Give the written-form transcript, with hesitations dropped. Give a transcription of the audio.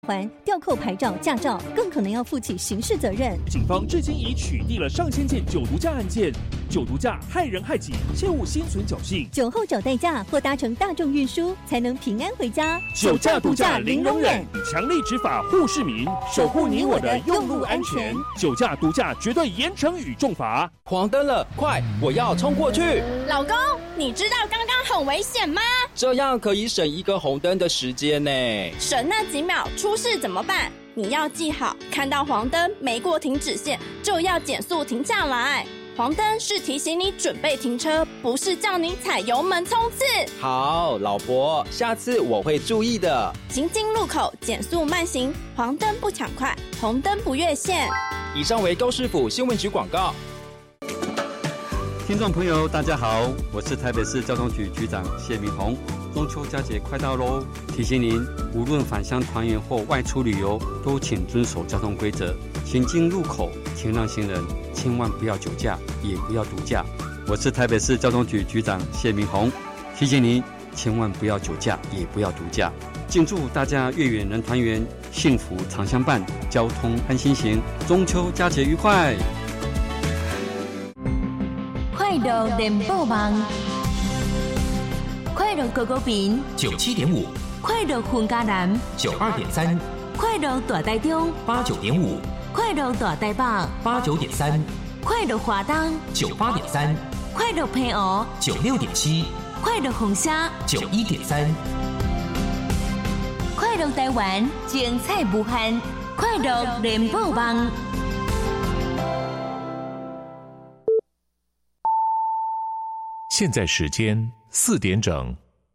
吊扣牌照、驾照，更可能要负起刑事责任。 警方至今已取缔了上千件酒毒驾案件，酒毒驾害人害己，切勿心存侥幸。 酒后找代驾或搭乘大众运输，才能平安回家。 酒驾毒驾零容忍，强力执法护市民，守护你我的用路安全。酒驾毒驾绝对严惩与重罚。 黄灯了，快，我要冲过去！ 老公，你知道刚刚很危险吗？ 这样可以省一个红灯的时间呢。 省那几秒，出事怎么办？你要记好，看到黄灯没过停止线，就要减速停下来。黄灯是提醒你准备停车，不是叫你踩油门冲刺。 好，老婆，下次我会注意的。 行经路口减速慢行，黄灯不抢快，红灯不越线。 以上为高市府新闻局广告。 听众朋友大家好，我是台北市交通局局长谢明宏。中秋佳节快到咯，提醒您，无论返乡团圆或外出旅游，都请遵守交通规则，行经路口请让行人，千万不要酒驾，也不要毒驾。我是台北市交通局局长谢明宏，提醒您，千万不要酒驾，也不要毒驾。敬祝大家月圆人团圆，幸福常相伴，交通安心行，中秋佳节愉快。 快乐联播网，快乐高高屏 97.5， 快乐混嘉南 92.3， 快乐大台中 89.5， 快乐大台北 89.3， 快乐华东 98.3， 快乐平湖 96.7， 快乐凤沙 91.3， 快乐台湾精彩无限，快乐联播网。 现在时间4点整。